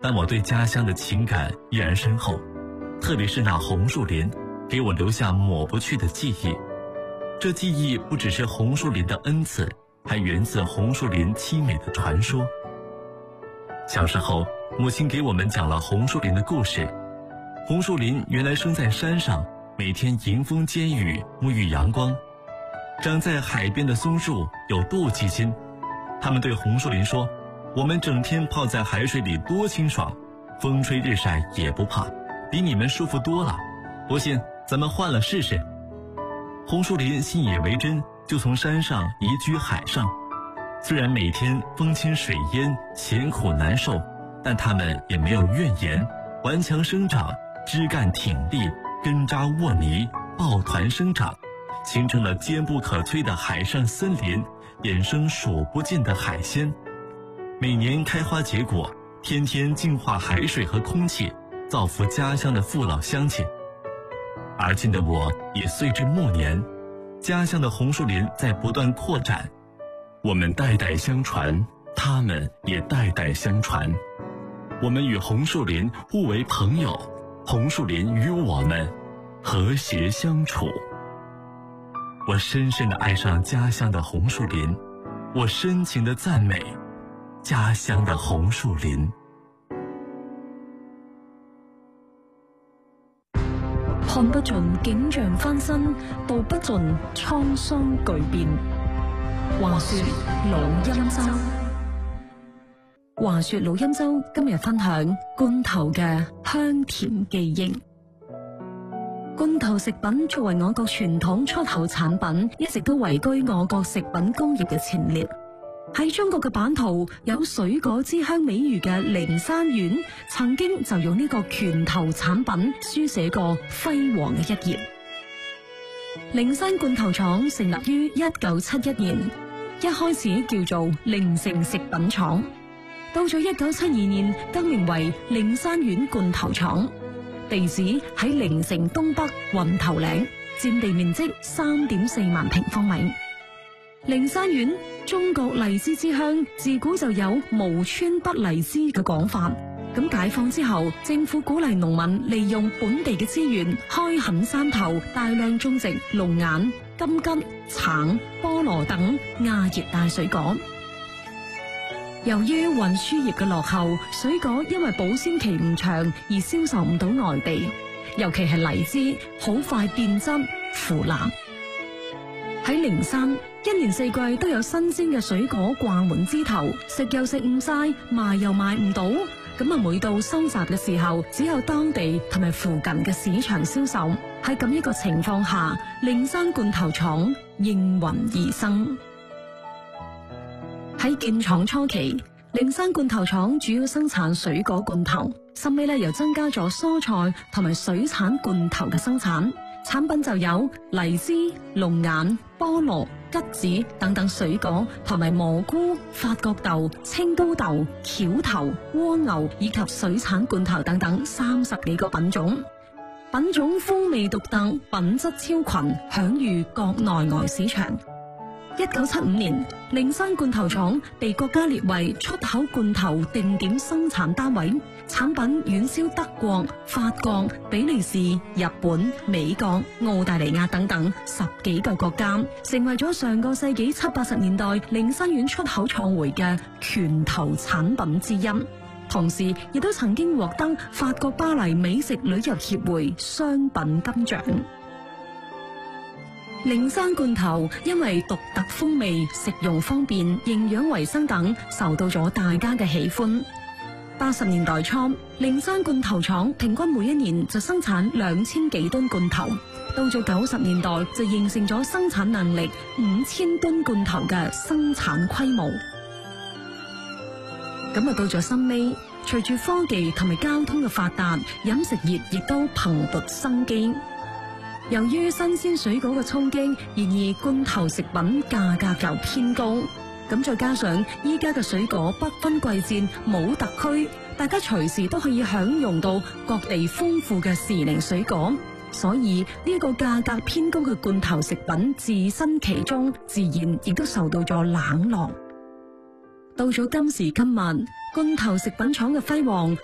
但我对家乡的情感依然深厚，特别是那红树林，给我留下抹不去的记忆。这记忆不只是红树林的恩赐，还源自红树林凄美的传说。小时候，母亲给我们讲了红树林的故事。红树林原来生在山上，每天迎风接雨，沐浴阳光。长在海边的松树有妒忌心，他们对红树林说，我们整天泡在海水里多清爽，风吹日晒也不怕，比你们舒服多了，不信咱们换了试试。红树林信以为真，就从山上移居海上。虽然每天风侵水淹，咸苦难受，但他们也没有怨言，顽强生长，枝干挺立，根扎沃泥，抱团生长，形成了坚不可摧的海上森林，衍生数不尽的海鲜。每年开花结果，天天净化海水和空气，造福家乡的父老乡亲。而今的我也岁至暮年，家乡的红树林在不断扩展，我们代代相传，他们也代代相传。我们与红树林互为朋友，红树林与我们和谐相处。我深深地爱上家乡的红树林，我深情地赞美家乡的红树林。 看不盡景象翻新，道不盡滄桑巨變。話說老欽州，今日分享罐頭嘅香甜記憶。罐頭食品作為我國傳統出口產品，一直都位居我國食品工業嘅前列。喺中國嘅版圖有水果之鄉美譽嘅靈山縣，曾經就用呢個拳頭產品書寫過輝煌嘅一頁。靈山罐頭廠成立於1971年，一開始叫做靈城食品廠，到咗1972年更名為靈山縣罐頭廠，地址喺靈城東北雲頭嶺，佔地面積3.4萬平方米。靈山縣中國荔枝之鄉，自古就有無村不荔枝嘅講法。咁解放之後，政府鼓勵農民利用本地嘅資源，開墾山頭，大量種植龍眼、金桔、橙、菠蘿等亞熱帶水果。由於運輸業嘅落後，水果因為保鮮期唔長而銷售唔到外地，尤其係荔枝，好快變質腐爛。喺靈山，一年四季都有新鮮嘅水果掛滿枝頭，食又食唔晒，賣又賣唔到。咁啊，每到收集嘅時候，只有當地同埋附近嘅市場銷售。喺咁一個情況下，靈山罐頭廠應運而生。喺建廠初期，靈山罐頭廠主要生產水果罐頭，後尾又增加咗蔬菜同埋水產罐頭嘅生產。產品就有荔枝、龍眼、菠蘿、桔子等等水果，同埋蘑菇、法國豆、青刀豆、橋頭、蝸牛以及水產罐頭等等30幾個品種。品種風味獨特，品質超群，享譽國內外市場。1975年，靈山罐頭廠被國家列為出口罐頭定點生產單位，產品遠銷德國、法國、比利時、日本、美國、澳大利亞等等10幾個國家，成為咗上個世紀70、80年代靈山縣出口創匯嘅拳頭產品之一。同時，亦都曾經獲得法國巴黎美食旅遊協會商品金獎。靈山罐頭因為獨特風味、食用方便、營養維生等，受到咗大家嘅喜歡。80年代初，靈山罐頭廠平均每一年就生產2000幾噸罐頭，到咗90年代就形成咗生產能力5000噸罐頭嘅生產規模。咁到咗深尾，隨住科技同埋交通嘅發達，飲食業亦都蓬勃生機。由於新鮮水果嘅衝擊，然而罐頭食品價格就偏高。咁再加上依家嘅水果不分季節，冇特區，大家隨時都可以享用到各地豐富嘅時令水果，所以呢個價格偏高嘅罐頭食品置身其中，自然亦都受到咗冷落。到咗今時今日，罐頭食品廠嘅輝煌